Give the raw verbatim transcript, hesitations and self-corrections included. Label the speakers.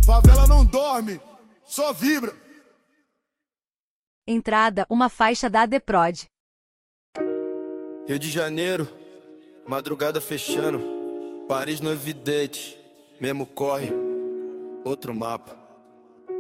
Speaker 1: Favela não dorme, só vibra.
Speaker 2: Entrada, uma faixa da Deprod.
Speaker 3: Rio de Janeiro, madrugada fechando. Paris no evidente, mesmo corre, outro mapa.